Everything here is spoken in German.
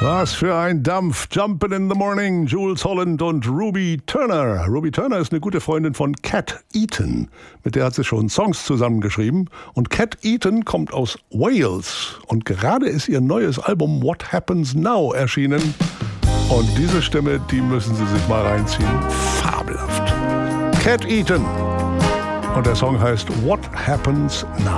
Was für ein Dampf. Jumpin' in the Morning, Jules Holland und Ruby Turner. Ruby Turner ist eine gute Freundin von Cat Eaton. Mit der hat sie schon Songs zusammengeschrieben. Und Cat Eaton kommt aus Wales. Und gerade ist ihr neues Album What Happens Now erschienen. Und diese Stimme, die müssen Sie sich mal reinziehen. Fabelhaft. Cat Eaton. Und der Song heißt What Happens Now.